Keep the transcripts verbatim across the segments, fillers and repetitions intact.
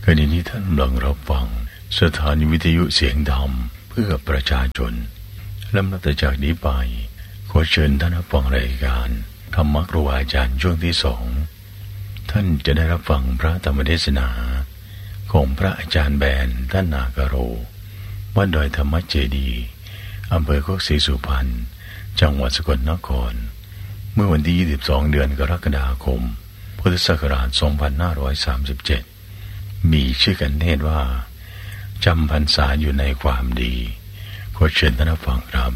ขณะนี้ท่านกำลังรับฟังสถานีวิทยุเสียงธรรมเพื่อประชาชนลำดับต่อจากนี้ไปขอเชิญท่านรับฟังรายการธรรมครูอาจารย์ช่วงที่สองท่านจะได้รับฟังพระธรรมเทศนาของพระอาจารย์แบนท่านนาคโรวัดดอยธรรมเจดีย์อำเภอโคกศรีสุพรรณจังหวัดสกลนครเมื่อวันที่ยี่สิบสองเดือนกรกฎาคมพุทธศักราชสองพันห้าร้อยสามสิบเจ็ดมีชื่อกันเทศว่าจำพรรษาอยู่ในความดีขอเชิญท่านฟังครับ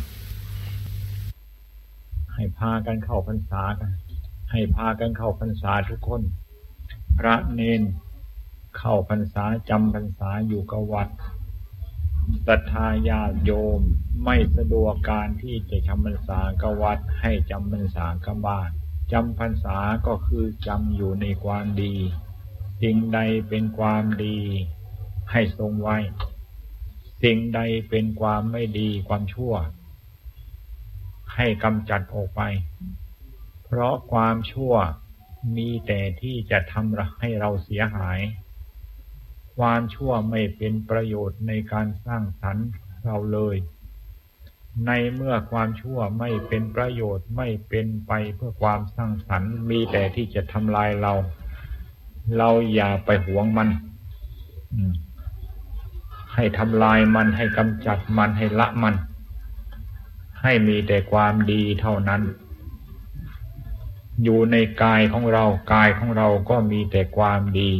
ให้พากันเข้าพรรษากันให้พากันเข้าพรรษาทุกคนพระเนนเข้าพรรษาจำพรรษาอยู่กับวัดศรัทธาญาติโยมไม่สะดวกการที่จะจำพรรษากับวัดให้จำพรรษากับบ้านจำพรรษาก็คือจำอยู่ในความดีสิ่งใดเป็นความดีให้ทรงไว้สิ่งใดเป็นความไม่ดีความชั่วให้กำจัดออกไปเพราะความชั่วมีแต่ที่จะทำให้เราเสียหายความชั่วไม่เป็นประโยชน์ในการสร้างสรรค์เราเลยในเมื่อความชั่วไม่เป็นประโยชน์ไม่เป็นไปเพื่อความสร้างสรรค์มีแต่ที่จะทำลายเราเราอย่าไปหวงมันให้ทำลายมันให้กำจัดมันให้ละมันให้มีแต่ความดีเท่านั้นอยู่ในกายของเรากายของเราก็มีแต่ความดี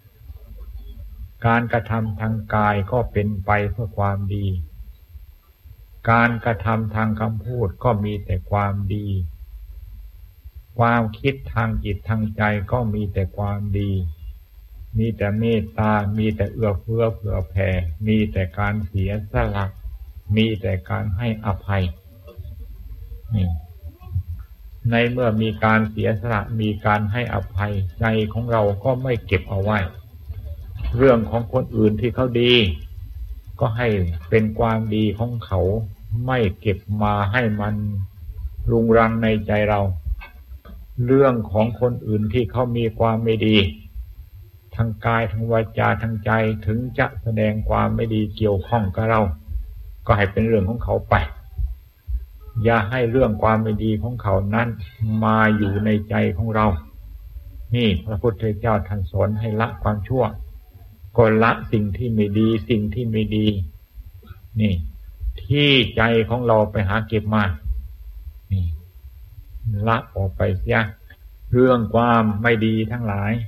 การกระทำทางกายก็เป็นไปเพื่อความดีการกระทำทางคำพูดก็มีแต่ความดีความคิดทางจิตทางใจก็มีแต่ความดีมีแต่เมตตามีแต่เอื้อเฟื้อเผื่อแผ่มีแต่การเสียสละมีแต่การให้อภัยนี่ในเมื่อมีการเสียสละมีการให้อภัยใจของเราก็ไม่เก็บเอาไว้เรื่องของคนอื่นที่เขาดีก็ให้เป็นความดีของเขาไม่เก็บมาให้มันรุงรังในใจเราเรื่องของคนอื่นที่เขามีความไม่ดีทางกายทางวาจาทางใจถึงจะแสดงความไม่ดีเกี่ยวข้องกับเราก็ให้เป็นเรื่องของเขาไปอย่าให้เรื่องความไม่ดีของเขานั้นมาอยู่ในใจของเรานี่พระพุทธเจ้าท่านสอนให้ละความชั่วก็ละสิ่งที่ไม่ดีสิ่งที่ไม่ดีนี่ที่ใจของเราไปหาเก็บมานี่ละออกไปเสียเรื่องความไม่ดีทั้งหลาย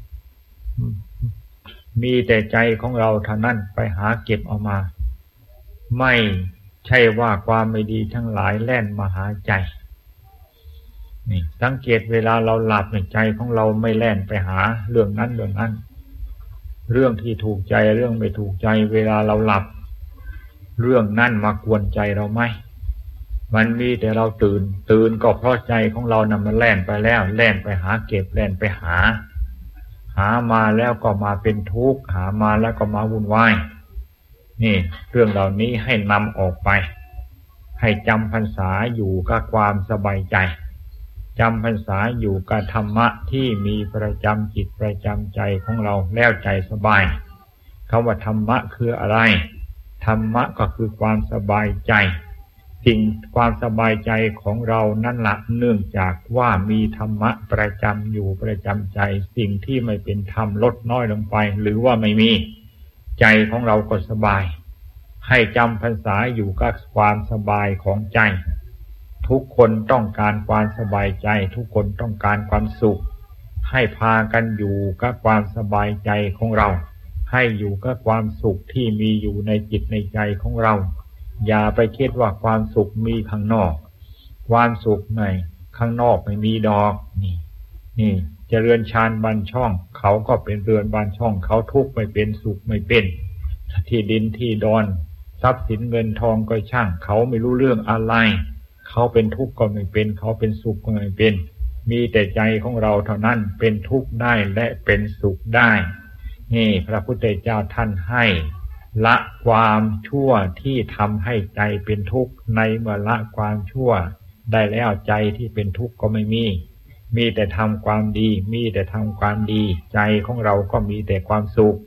มีแต่ใจของเราเท่านั้นไปหาเก็บเอามาไม่ใช่ว่าความไม่ดีทั้งหลายแล่นมาหาใจนี่สังเกตเวลาเราหลับในใจของเราไม่แล่นไปหาเรื่องนั้นเรื่องนั้นเรื่องที่ถูกใจเรื่องไม่ถูกใจเวลาเราหลับเรื่องนั้นมากวนใจเราไหมมันมีแต่เราตื่นตื่นก็เพราะใจของเรานำมันแล่นไปแล้วแล่นไปหาเก็บแล่นไปหาหามาแล้วก็มาเป็นทุกข์หามาแล้วก็มาวุ่นวายนี่เรื่องเหล่านี้ให้นำออกไปให้จำพรรษาอยู่กับความสบายใจจำพรรษาอยู่กับธรรมะที่มีประจำจิตประจำใจของเราแล้วใจสบายคำว่าธรรมะคืออะไรธรรมะก็คือความสบายใจสิ่งความสบายใจของเรานั่นละเนื่องจากว่ามีธรรมะประจำอยู่ประจำใจสิ่งที่ไม่เป็นธรรมลดน้อยลงไปหรือว่าไม่มีใจของเราก็สบายให้จำพรรษาอยู่กับความสบายของใจทุกคนต้องการความสบายใจทุกคนต้องการความสุขให้พากันอยู่กับความสบายใจของเราให้อยู่กับความสุขที่มีอยู่ในจิตในใจของเราอย่าไปคิดว่าความสุขมีข้างนอกความสุขในข้างนอกไม่มีดอกนี่นี่เจริญฌานบันช่องเขาก็เป็นเรือนบานช่องเขาทุกข์ไม่เป็นสุขไม่เป็นที่ดินที่ดอนทรัพย์สินเงินทองก็ช่างเขาไม่รู้เรื่องอะไรเขาเป็นทุกข์ก็ไม่เป็นเขาเป็นสุขก็ไม่เป็นมีแต่ใจของเราเท่านั้นเป็นทุกข์ได้และเป็นสุขได้นี่พระพุทธเจ้าท่านให้ละความชั่วที่ทำให้ใจเป็นทุกข์ในเมื่อละความชั่วได้แล้วใจที่เป็นทุกข์ก็ไม่มีมีแต่ทำความดีมีแต่ทำความดีใจของเราก็มีแต่ความสุข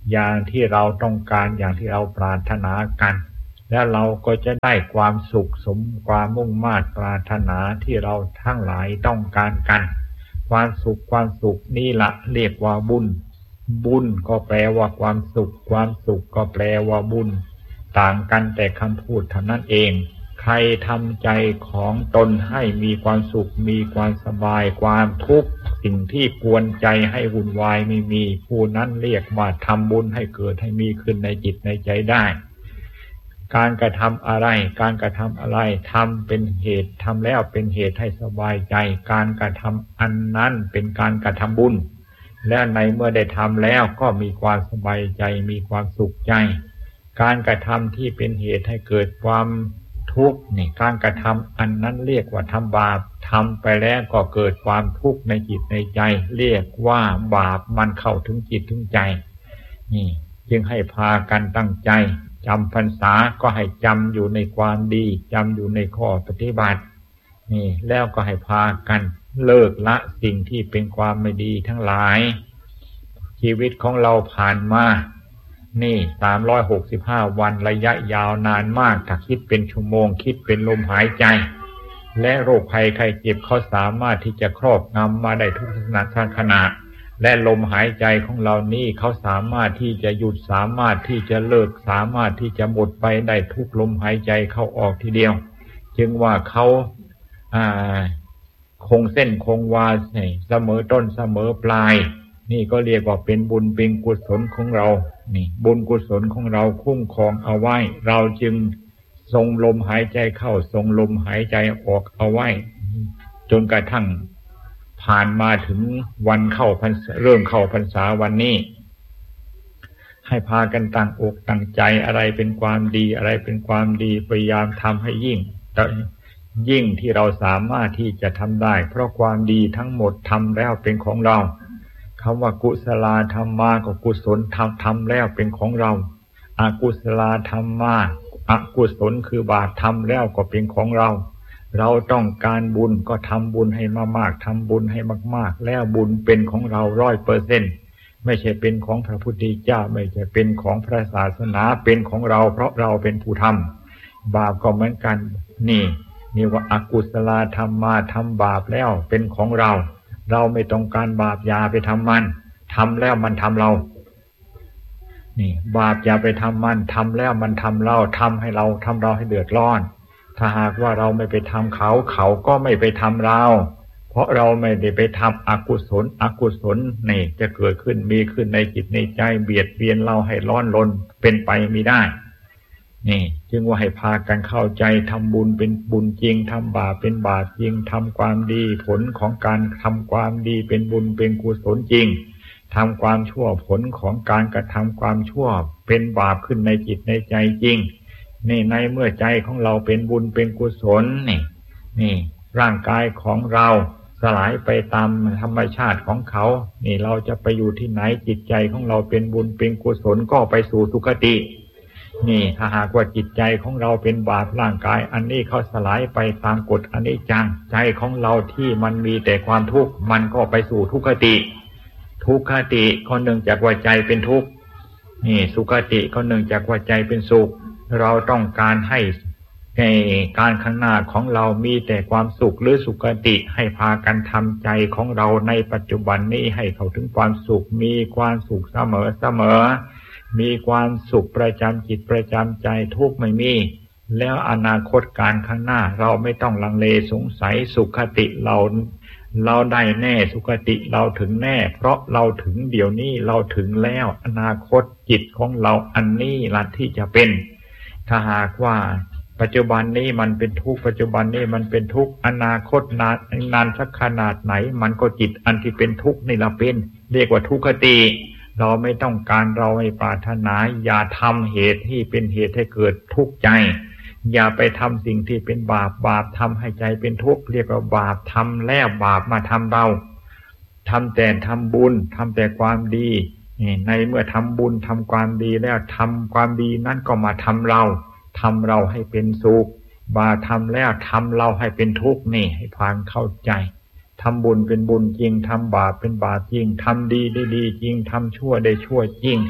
อย่างที่เราต้องการอย่างที่เราปรารถนากันแล้วเราก็จะได้ความสุขสมความมุ่งมา่ปรารถนาที่เราทั้งหลายต้องการกันความสุขความสุขนี่ละเรียกว่าบุญบุญก็แปลว่าความสุขความสุขก็แปลว่าบุญต่างกันแต่คำพูดเท่านั้นเองใครทำใจของตนให้มีความสุขมีความสบายความทุกข์สิ่งที่กวนใจให้วุ่นวายไม่มีผู้นั้นเรียกว่าทำบุญให้เกิดให้มีขึ้นในจิตในใจได้การกระทำอะไรการกระทำอะไรทำเป็นเหตุทำแล้วเป็นเหตุให้สบายใจการกระทำอันนั้นเป็นการกระทำบุญและในเมื่อได้ทำแล้วก็มีความสบายใจมีความสุขใจการกระทำที่เป็นเหตุให้เกิดความทุกข์นี่การกระทำอันนั้นเรียกว่าทำบาปทำไปแล้วก็เกิดความทุกข์ในจิตในใจเรียกว่าบาปมันเข้าถึงจิตถึงใจนี่จึงให้พากันตั้งใจจำพรรษาก็ให้จำอยู่ในความดีจำอยู่ในข้อปฏิบัตินี่แล้วก็ให้พากันเลิกละสิ่งที่เป็นความไม่ดีทั้งหลายชีวิตของเราผ่านมานี่สามร้อยหกสิบห้าวันระยะยาวนานมากถ้าคิดเป็นชั่วโมงคิดเป็นลมหายใจและโรคภัยไข้เจ็บเขาสามารถที่จะครอบงำมาได้ทุกขณะและลมหายใจของเรานี่เขาสามารถที่จะหยุดสามารถที่จะเลิกสามารถที่จะหมดไปได้ทุกลมหายใจเข้าออกทีเดียวจึงว่าเขาอ่าคงเส้นคงวาเสมอต้นเสมอปลายนี่ก็เรียกว่าเป็นบุญเป็นกุศลของเรานี่บุญกุศลของเราคุ้มครองเอาไว้เราจึงทรงลมหายใจเข้าทรงลมหายใจออกเอาไว้จนกระทั่งผ่านมาถึงวันเข้าพรรษาเริ่มเข้าพรรษาวันนี้ให้พากันตั้งอกตั้งใจอะไรเป็นความดีอะไรเป็นความดีพยายามทำให้ยิ่งยิ่งที่เราสามารถที่จะทำได้เพราะความดีทั้งหมดทำแล้วเป็นของเราคำว่ากุศลธรรมาก็กุศลทำทำแล้วเป็นของเราอกุศลธรรมาอกุศลคือบาปทำแล้วก็เป็นของเราเราต้องการบุญก็ทำบุญให้มากๆทำบุญให้มากๆแล้วบุญเป็นของเราร้อยเปอร์เซ็นต์ไม่ใช่เป็นของพระพุทธเจ้าไม่ใช่เป็นของพระศาสนาเป็นของเราเพราะเราเป็นผู้ทำบาปก็เหมือนกันนี่นี่ว่าอกุศลธรรมาทำบาปแล้วเป็นของเราเราไม่ต้องการบาปอย่าไปทำมันทำแล้วมันทำเรานี่บาปอย่าไปทำมันทำแล้วมันทำเราทำให้เราทำเราให้เดือดร้อนถ้าหากว่าเราไม่ไปทำเขาเขาก็ไม่ไปทำเราเพราะเราไม่ได้ไปทำอกุศลอกุศลนี่จะเกิดขึ้นมีขึ้นในจิตในใจเบียดเบียนเราให้ร้อนรนเป็นไปไม่ได้นี่จึงว่าให้พากันเข้าใจทำบุญเป็นบุญจริงทำบาปเป็นบาปจริงทำความดีผลของการทำความดีเป็นบุญเป็นกุศลจริงทำความชั่วผลของการกระทำความชั่วเป็นบาปขึ้นในจิตในใจจริงนี่ในเมื่อใจของเราเป็นบุญเป็นกุศลนี่นี่ร่างกายของเราสลายไปตามธรรมชาติของเขานี่เราจะไปอยู่ที่ไหนจิตใจของเราเป็นบุญเป็นกุศลก็ไปสู่สุคตินี่ถ้าหากว่าจิตใจของเราเป็นบาปร่างกายอันนี้เขาสลายไปตามกฎอนิจจังใจของเราที่มันมีแต่ความทุกข์มันก็ไปสู่ทุกขติทุกขติก็เนื่องจากว่าใจเป็นทุกข์นี่สุขติก็เนื่องจากว่าใจเป็นสุขเราต้องการให้การข้างหน้าของเรามีแต่ความสุขหรือสุขติให้พากันทำใจของเราในปัจจุบันนี้ให้เข้าถึงความสุขมีความสุขเสมอเสมอมีความสุขประจำจิตประจำใจทุกข์ไม่มีแล้วอนาคตการข้างหน้าเราไม่ต้องลังเลสงสัยสุขติเราเราได้แน่สุขติเราถึงแน่เพราะเราถึงเดี๋ยวนี้เราถึงแล้วอนาคตจิตของเราอันนี้ล่ะที่จะเป็นถ้าหากว่าปัจจุบันนี้มันเป็นทุกข์ปัจจุบันนี้มันเป็นทุกข์อนาคตนานนานสักขนาดไหนมันก็จิตอันที่เป็นทุกข์นี่ละเป็นเรียกว่าทุกขติเราไม่ต้องการเราไม่ปรารถนาอย่าทำเหตุที่เป็นเหตุให้เกิดทุกข์ใจอย่าไปทำสิ่งที่เป็นบาปบาปทำให้ใจเป็นทุกข์เรียกว่าบาปทำแล้วบาปมาทำเราทำแต่ทำบุญทำแต่ความดีในเมื่อทำบุญทำความดีแล้วทำความดีนั้นก็มาทำเราทำเราให้เป็นสุขบาปทำแล้วทำเราให้เป็นทุกข์นี่ให้พานเข้าใจทำบุญเป็นบุญจริงทำบาปเป็นบาปจริงทำดีได้ดีจริงทำชั่วได้ชั่วจริง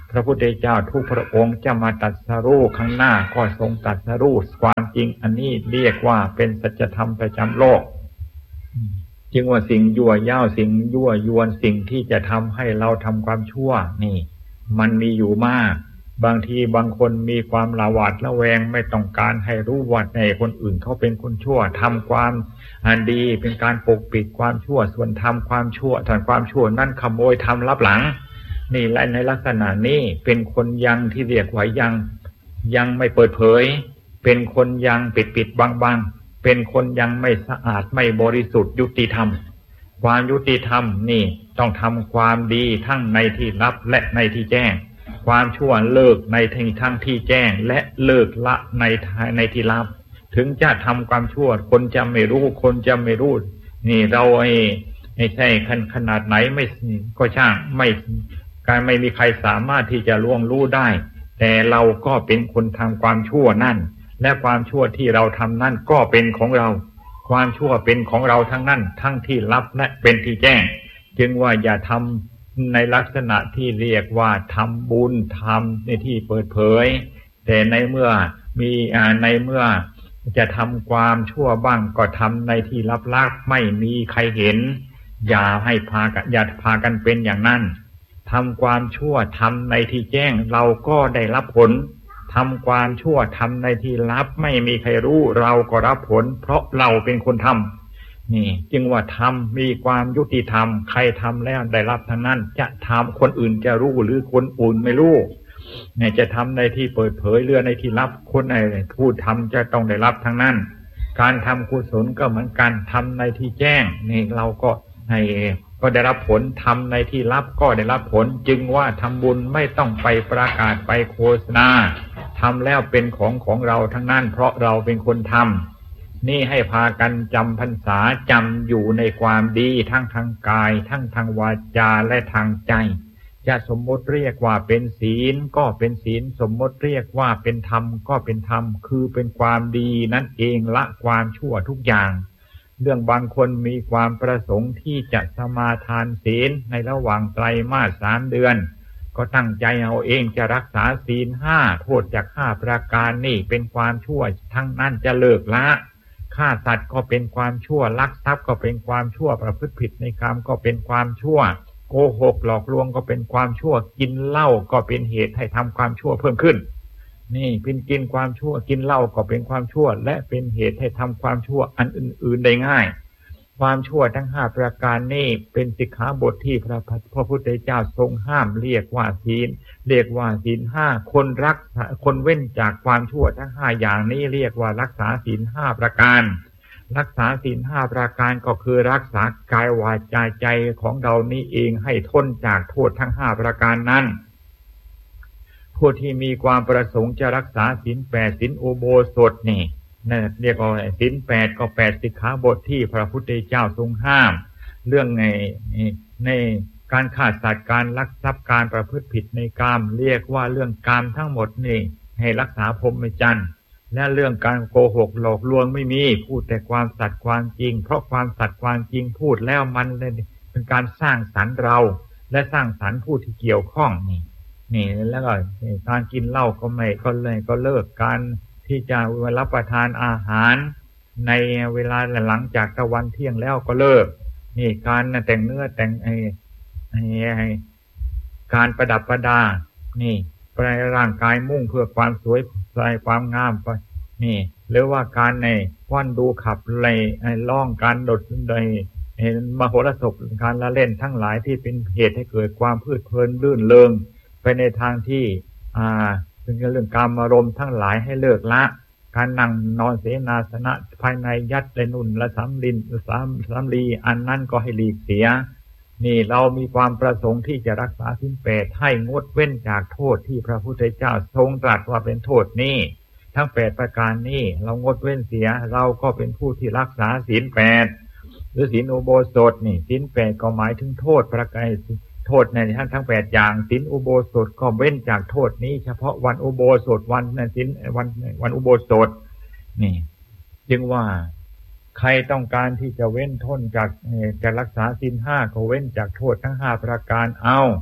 พระพุทธเจ้าทุกพระองค์จะมาตรัสรู้ข้างหน้าก็ทรงตรัสรู้ความจริงอันนี้เรียกว่าเป็นสัจธรรมประจำโลกจึงว่าสิ่งยั่วย้าวสิ่งยั่วยวนสิ่งที่จะทำให้เราทำความชั่วนี่มันมีอยู่มากบางทีบางคนมีความละหวาดละแวงไม่ต้องการให้รู้ว่าในคนอื่นเขาเป็นคนชั่วทำความอันดีเป็นการปกปิดความชั่วส่วนทำความชั่วทำความชั่วนั่นขโมยทำลับหลังนี่และในลักษณะนี้เป็นคนยังที่เรียกว่ายังยังไม่เปิดเผยเป็นคนยังปิดปิดบังบังเป็นคนยังไม่สะอาดไม่บริสุทธิ์ยุติธรรมความยุติธรรมนี่ต้องทำความดีทั้งในที่ลับและในที่แจ้งความชั่วเลิกในทั้งที่แจ้งและเลิกละในในที่ลับถึงจะทำความชั่วคนจะไม่รู้คนจะไม่รู้นี่เราไอ้ไม่ใช่ขนาดไหนไม่ก็ช่างไม่การไม่มีใครสามารถที่จะล่วงรู้ได้แต่เราก็เป็นคนทำความชั่วนั่นและความชั่วที่เราทำนั่นก็เป็นของเราความชั่วเป็นของเราทั้งนั้นทั้งที่ลับและเป็นที่แจ้งจึงว่าอย่าทำในลักษณะที่เรียกว่าทำบุญทำในที่เปิดเผยแต่ในเมื่อมีในเมื่อจะทำความชั่วบ้างก็ทำในที่ลับๆไม่มีใครเห็นอย่าให้พากันอย่าพากันเป็นอย่างนั้นทำความชั่วทำในที่แจ้งเราก็ได้รับผลทำความชั่วทำในที่ลับไม่มีใครรู้เราก็รับผลเพราะเราเป็นคนทำนี่จึงว่าทำมีความยุติธรรมใครทำแล้วได้รับทั้งนั้นจะทำคนอื่นจะรู้หรือคนอื่นไม่รู้เนี่ยจะทำในที่เปิดเผยหรือในที่ลับคนไหนผู้ทำจะต้องได้รับทั้งนั้นการทำกุศลก็เหมือนกันทำในที่แจ้งนี่เราก็ให้ก็ได้รับผลทำในที่ลับก็ได้รับผลจึงว่าทำบุญไม่ต้องไปประกาศไปโฆษณาทำแล้วเป็นของของเราทั้งนั้นเพราะเราเป็นคนทำนี่ให้พากันจำพรรษาจำอยู่ในความดีทั้งทางกายทั้งทางวาจาและทางใจจะสมมติเรียกว่าเป็นศีลก็เป็นศีลสมมติเรียกว่าเป็นธรรมก็เป็นธรรมคือเป็นความดีนั่นเองละความชั่วทุกอย่างเรื่องบางคนมีความประสงค์ที่จะสมาทานศีลในระหว่างไตรมาสสามเดือนก็ตั้งใจเอาเองจะรักษาศีลห้าโทษจากห้าประการนี่เป็นความชั่วทั้งนั้นจะเลิกละฆ่าสัตว์ก็เป็นความชั่วลักทรัพย์ก็เป็นความชั่วประพฤติผิดในกรรมก็เป็นความชั่วโกหกหลอกลวงก็เป็นความชั่วกินเหล้าก็เป็นเหตุให้ทำความชั่วเพิ่มขึ้นนี่เป็นกินความชั่วกินเหล้าก็เป็นความชั่วและเป็นเหตุให้ทำความชั่วอันอื่นๆได้ง่ายความชั่วทั้งห้าประการนี้เป็นสิกขาบทที่พระพระพุทธเจ้าทรงห้ามเรียกว่าศีลเรียกว่าศีลห้าคนรักคนเว้นจากความชั่วทั้งห้าอย่างนี้เรียกว่ารักษาศีลห้าประการรักษาศีลห้าประการก็คือรักษากายวาจาใจของเรานี้เองให้พ้นจากโทษทั้งห้าประการนั้นผู้ที่มีความประสงค์จะรักษาศีลแปดศีลอุโบสถนี่นั่นเรียกว่าศีลแปดก็แปดสิกขาบทที่พระพุทธเจ้าทรงห้ามเรื่องในในการฆ่าสัตว์การลักทรัพย์การประพฤติผิดในกามเรียกว่าเรื่องกามทั้งหมดนี่ให้รักษาพรหมจรรย์และเรื่องการโกหกหลอกลวงไม่มีพูดแต่ความสัตย์ความจริงเพราะความสัตย์ความจริงพูดแล้วมันเป็นการสร้างสรรค์เราและสร้างสรรค์ผู้ที่เกี่ยวข้องนี่นี่แล้วก็การกินเหล้าก็ไม่ก็เลยก็เลิกการที่จะรับประทานอาหารในเวลาหลังจากตะวันเที่ยงแล้วก็เลิกนี่การแต่งเนื้อแต่งไอ้ไอ้การประดับประดานี่ประร่างกายมุ่งเพื่อความสวยใส่ความงามไปนี่หรือว่าการในว่านดูขับไล่ไอ้ล่องการดดในมโหรสพการละเล่นทั้งหลายที่เป็นเหตุให้เกิดความเพลิดเพลินลื่นเริงไปในทางที่อ่าเป็นเรื่องการอารมณ์ทั้งหลายให้เลิกละการนั่งนอนเสนาสนะภายในยัดในนุ่นและสำลินสามสำลีอันนั้นก็ให้หลีกเสียนี่เรามีความประสงค์ที่จะรักษาศีลแปดให้งดเว้นจากโทษที่พระพุทธเจ้าทรงตรัสว่าเป็นโทษนี้ทั้งแปดประการนี้เรางดเว้นเสียเราก็เป็นผู้ที่รักษาศีลแปดหรือศีลอุโบสถนี่ศีลแปดก็หมายถึงโทษประการโทษในทั้งทั้งแปดอย่างศีลอุโบสถก็เว้นจากโทษนี้เฉพาะวันอุโบสถวันในศีลวันวันอุโบสถนี่จึงว่าใครต้องการที่จะเว้นทนจากจะรักษาศีลห้าก็เว้นจากโทษทั้งห้าประการเอา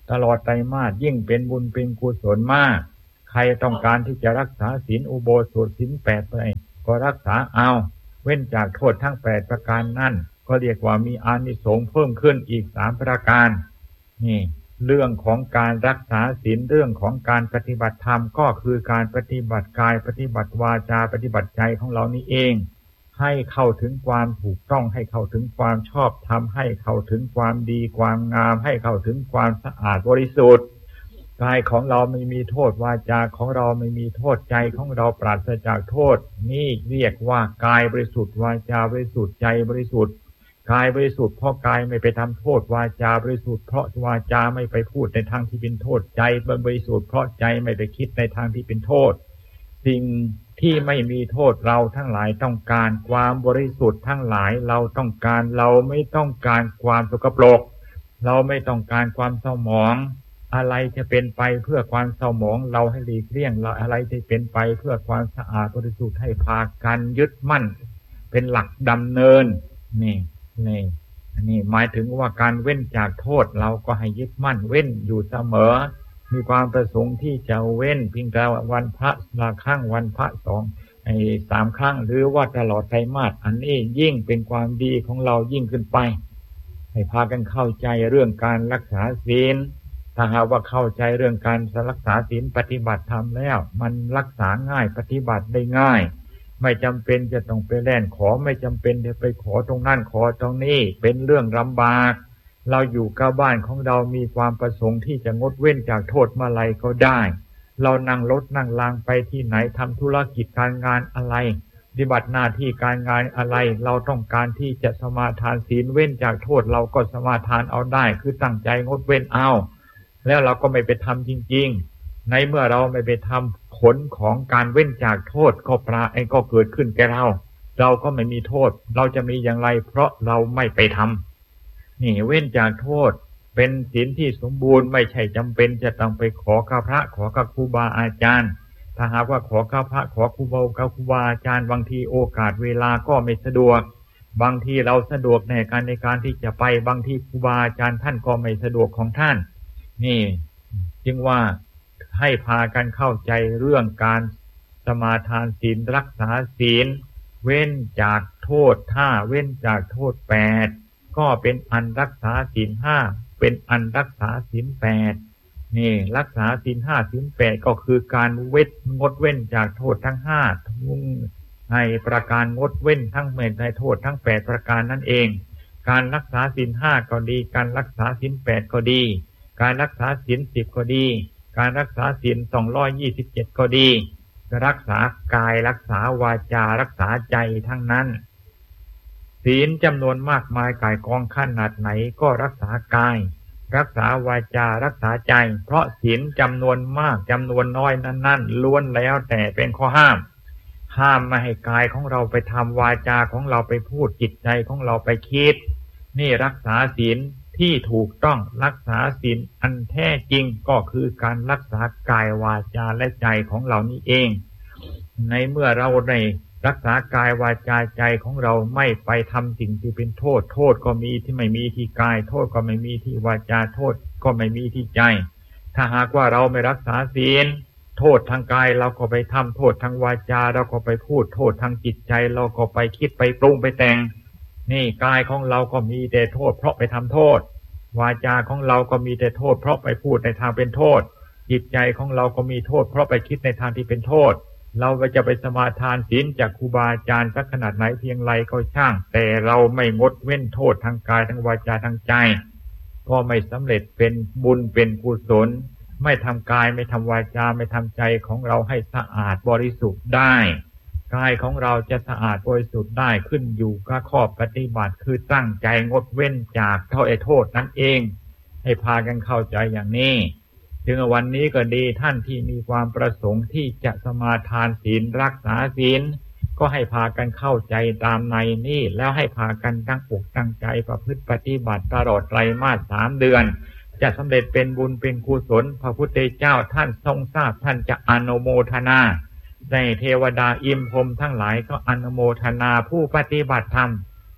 ตลอดไตรมาสยิ่งเป็นบุญเป็นกุศลมากใครต้องการที่จะรักษาศีลอุโบสถศีลแปดไปก็รักษาเอาเว้นจากโทษทั้งแปดประการนั่นก็เรียกว่ามีอานิสงส์เพิ่มขึ้นอีกสามประการนี่เรื่องของการรักษาศีลเรื่องของการปฏิบัติธรรมก็คือการปฏิบัติกายปฏิบัติวาจาปฏิบัติใจของเรานี่เองให้เข้าถึงความถูกต้องให้เข้าถึงความชอบธรรมให้เข้าถึงความดีความงามให้เข้าถึงความสะอาดบริสุทธิ์กายของเราไม่มีโทษวาจาของเราไม่มีโทษใจของเราปราศจากโทษนี่เรียกว่ากายบริสุทธิ์วาจาบริสุทธิ์ใจบริสุทธิ์กายบริสุทธิ์เพราะกายไม่ไปทำโทษวาจาบริสุทธิ์เพราะวาจาไม่ไปพูดในทางที่เป็นโทษใจบริสุทธิ์เพราะใจไม่ไปคิดในทางที่เป็นโทษสิ่งที่ไม่มีโทษเราทั้งหลายต้องการความบริสุทธิ์ทั้งหลายเราต้องการเราไม่ต้องการความสกปรกเราไม่ต้องการความเศร้าหมองอะไรจะเป็นไปเพื่อความเศร้าหมองเราให้หลีกเลี่ยงเราอะไรจะเป็นไปเพื่อความสะอาดบริสุทธิ์ให้พากันยึดมั่นเป็นหลักดำเนินนี่นี่อันนี้หมายถึงว่าการเว้นจากโทษเราก็ให้ยึดมั่นเว้นอยู่เสมอมีความประสงค์ที่จะเว้นเพียงแต่วันพระละครั้งวันพระสองไอ้สามครั้งหรือว่าตลอดไตรมาสอันนี้ยิ่งเป็นความดีของเรายิ่งขึ้นไปให้พากันเข้าใจเรื่องการรักษาศีลถ้าหากว่าเข้าใจเรื่องการรักษาศีลปฏิบัติธรรมแล้วมันรักษาง่ายปฏิบัติได้ง่ายไม่จำเป็นจะต้องไปแล่นขอไม่จำเป็นจะไปขอตรงนั้นขอตรงนี้เป็นเรื่องลำบากเราอยู่กับบ้านของเรามีความประสงค์ที่จะงดเว้นจากโทษเมื่อไรก็ได้เรานั่งรถนั่งรางไปที่ไหนทำธุรกิจการงานอะไรปฏิบัติหน้าที่การงานอะไรเราต้องการที่จะสมาทานศีลเว้นจากโทษเราก็สมาทานเอาได้คือตั้งใจงดเว้นเอาแล้วเราก็ไม่ไปทำจริงๆในเมื่อเราไม่ไปทำผลของการเว้นจากโทษก็ปราไอ้ก็เกิดขึ้นแก่เราเราก็ไม่มีโทษเราจะมีอย่างไรเพราะเราไม่ไปทำนี่เว้นจากโทษเป็นศีลที่สมบูรณ์ไม่ใช่จำเป็นจะต้องไปขอกับพระขอกับครูบาอาจารย์ถ้าหากว่าขอกับพระขอครูบากับครูบาอาจารย์บางทีโอกาสเวลาก็ไม่สะดวกบางทีเราสะดวกในการในการที่จะไปบางทีครูบาอาจารย์ท่านก็ไม่สะดวกของท่านนี่จึงว่าให้พากันเข้าใจเรื่องการสมาทานศีลรักษาศีลเว้นจากโทษถ้าเว้นจากโทษแปดก็เป็นอันรักษาศีลห้าเป็นอันรักษาศีลแปดนี่รักษาศีลห้าศีลแปดก็คือการเว้นงดเว้นจากโทษทั้งห้าทุกให้ประการงดเว้นทั้งเมื่อในโทษทั้งแปดประการนั่นเองการรักษาศีลห้าก็ดีการรักษาศีลแปดก็ดีการรักษาศีลสิบก็ดีการรักษาศีลสองร้อยยี่สิบเจ็ดก็ดีรักษากายรักษาวาจารักษาใจทั้งนั้นศีลจำนวนมากมายก่ายกองขนาดไหนก็รักษากายรักษาวาจารักษาใจเพราะศีลจำนวนมากจำนวนน้อยนั้นๆล้วนแล้วแต่เป็นข้อห้ามห้ามไม่ให้กายของเราไปทำวาจาของเราไปพูดจิตใจของเราไปคิดนี่รักษาศีลที่ถูกต้องรักษาศีลอันแท้จริงก็คือการรักษากายวาจาและใจของเรานี่เองในเมื่อเราได้รักษากายวาจาใจของเราไม่ไปทำสิ่งที่เป็นโทษโทษก็มีที่ไม่มีที่กายโทษก็ไม่มีที่วาจาโทษก็ไม่มีที่ใจถ้าหากว่าเราไม่รักษาศีลโทษทางกายเราก็ไปทำโทษทางวาจาเราก็ไปพูดโทษทางจิตใจเราก็ไปคิดไปปรุงไปแต่งนี่กายของเราก็มีแต่โทษเพราะไปทำโทษวาจาของเราก็มีแต่โทษเพราะไปพูดในทางเป็นโทษจิตใจของเราก็มีโทษเพราะไปคิดในทางที่เป็นโทษเราก็จะไปสมาทานศีลจากครูบาอาจารย์สักขนาดไหนเพียงไรก็ช่างแต่เราไม่งดเว้นโทษทางกายทางวาจาทางใจก็ไม่สำเร็จเป็นบุญเป็นกุศลไม่ทำกายไม่ทำวาจาไม่ทำใจของเราให้สะอาดบริสุทธิ์ได้กายของเราจะสะอาดบริสุทธิ์ได้ขึ้นอยู่กับข้อปฏิบัติคือตั้งใจงดเว้นจากเท่าไอ้โทษนั่นเองให้พากันเข้าใจอย่างนี้ถึงวันนี้ก็ดีท่านที่มีความประสงค์ที่จะสมาทานศีลรักษาศีลก็ให้พากันเข้าใจตามในนี้แล้วให้พากันตั้งอกตั้งใจประพฤติปฏิบัติตลอดไตรมาสสามเดือนจะสำเร็จเป็นบุญเป็นกุศลพระพุทธเจ้าท่านทรงทราบท่านจะอนุโมทนาในเทวดาอิมพรหมทั้งหลายก็อนุโมทนาผู้ปฏิบัติธรรม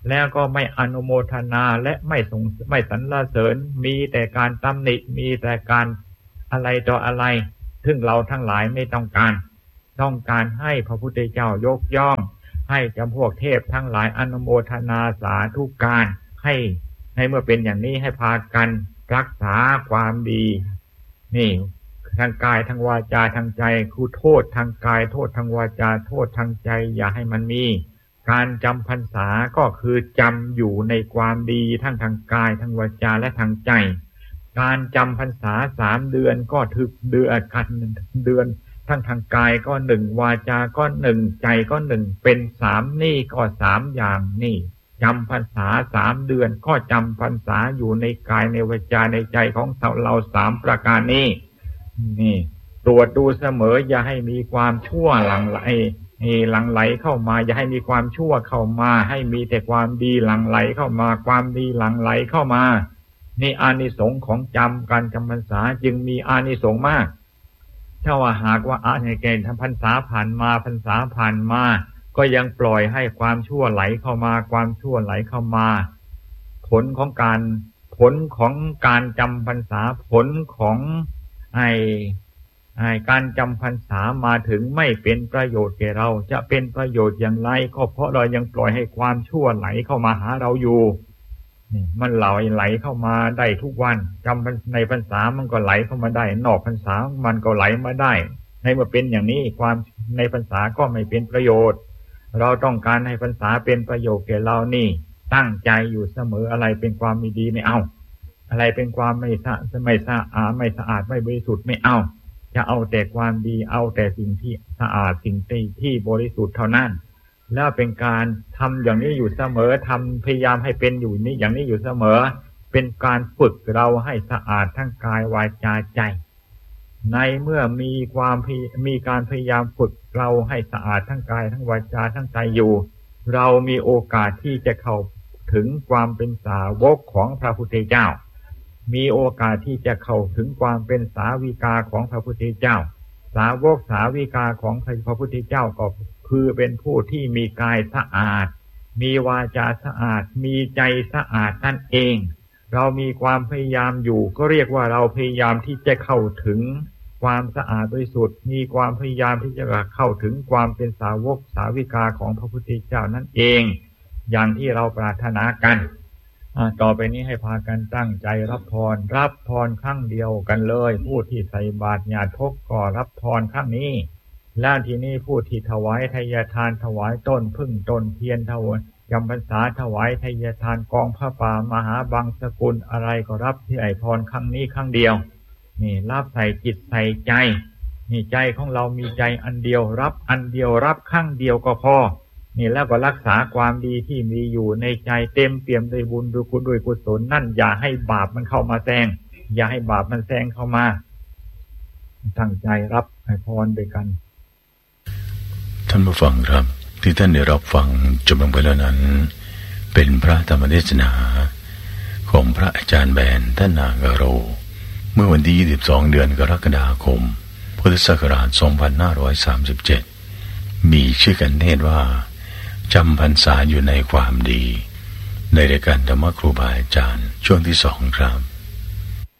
แล้วก็ไม่อนุโมทนาและไม่ส่งไม่สรรเสริญมีแต่การตำหนิมีแต่การอะไรต่ออะไรซึ่งเราทั้งหลายไม่ต้องการต้องการให้พระพุทธเจ้ายกย่องให้จำพวกเทพทั้งหลายอนุโมทนาสาธุการให้ให้เมื่อเป็นอย่างนี้ให้พากันรักษาความดีนี่ทางกายทางวาจาทางใจคือโทษทางกายโทษทางวาจาโทษทางใจอย่าให้มันมีการจำพรรษาก็คือจำอยู่ในความดีทั้งทางกายทางวาจาและทางใจการจำพรรษาสามเดือนก็ถึกเดือนกันเดือนทั้งทางกายก็หนึ่งวาจาก็หนึ่งใจก็หนึ่งเป็นสามนี่ก็สามอย่างนี่จำพรรษาสามเดือนก็จำพรรษาอยู่ในกายในวาจาในใจของเราสามประการนี้นี่ตรวจดูเสมออย่าให้มีความชั่วหลั่งไหลหลั่งไหลเข้ามาอย่าให้มีความชั่วเข้ามาให้มีแต่ความดีหลั่งไหลเข้ามาความดีหลั่งไหลเข้ามานี่อานิสงส์ของจำการจำพรรษาจึงมีอานิสงส์มากถ้าว่าหากว่าอาในเกณฑ์ทำพรรษาผ่านมาพรรษาผ่านมาก็ยังปล่อยให้ความชั่วไหลเข้ามาความชั่วไหลเข้ามาผลของการผลของการจำพรรษาผลของไอ้ไอ้การจำพรรษามาถึงไม่เป็นประโยชน์แก่เราจะเป็นประโยชน์อย่างไรก็เพราะเรายังปล่อยให้ความชั่วไหลเข้ามาหาเราอยู่นี่มันไหลไหลเข้ามาได้ทุกวันจำในพรรษามันก็ไหลเข้ามาได้นอกพรรษามันก็ไหลมาได้ในเมื่อเป็นอย่างนี้ความในพรรษาก็ไม่เป็นประโยชน์เราต้องการให้พรรษาเป็นประโยชน์แก่เรานี่ตั้งใจอยู่เสมออะไรเป็นความไม่ดีไม่เอาอะไรเป็นความไม่สะไม่สะอาดไม่สะอาดไม่บริสุทธิ์ไม่เอาจะเอาแต่ความดีเอาแต่สิ่งที่สะอาดสิ่งที่ที่บริสุทธิ์เท่านั้นแล้วเป็นการทำอย่างนี้อยู่เสมอทำพยายามให้เป็นอยู่นี้อย่างนี้อยู่เสมอเป็นการฝึกเราให้สะอาดทั้งกายวาจาใจในเมื่อมีความมีการพยายามฝึกเราให้สะอาดทั้งกายทั้งวาจาทั้งใจอยู่เรามีโอกาสที่จะเข้าถึงความเป็นสาวกของพระพุทธเจ้ามีโอกาสที่จะเข้าถึงความเป็นสาวิกาของพระพุทธเจ้าสาวกสาวิกาของพระพุทธเจ้าก็คือเป็นผู้ที่มีกายสะอาดมีวาจาสะอาดมีใจสะอาดนั่นเองเรามีความพยายามอยู่ก็เรียกว่าเราพยายามที่จะเข้าถึงความสะอาดบริสุทธิ์มีความพยายามที่จะเข้าถึงความเป็นสาวกสาวิกาของพระพุทธเจ้านั่นเองอย่างที่เราปรารถนากันต่อไปนี้ให้พากันตั้งใจรับพรรับพรครั้งเดียวกันเลยผู้ที่ใส่บาตรญาติทกก็รับพรครั้งนี้แล้วทีนี้ผู้ที่ถวายทายทานถวายต้นพึ่งต้นเทียนถวายจำพรรษาถวายทายทานกองพระป่ามหาบังสกุลอะไรก็รับที่ไอพรครั้งนี้ครั้งเดียวนี่รับใส่จิตใส่ใจนี่ใจของเรามีใจอันเดียวรับอันเดียวรับครั้งเดียวก็พอนี่แล้วก็รักษาความดีที่มีอยู่ในใจเต็มเปี่ยมด้วยบุญด้วยกุศลด้วยกุศลนั่นอย่าให้บาปมันเข้ามาแซงอย่าให้บาปมันแซงเข้ามาตั้งใจรับไอพรด้วยกันท่านผู้ฟังครับที่ท่านได้รับฟังจบลงไปแล้วนั้นเป็นพระธรรมเทศนาของพระอาจารย์แบนท่านนากโรเมื่อวันที่ยี่สิบสองเดือนกรกฎาคมพุทธศักราชสองพันห้าร้อยสามสิบเจ็ดมีชื่อกันเทศว่าจำพรรษาอยู่ในความดีในรายการธรรมครูบาอาจารย์ช่วงที่สองครับ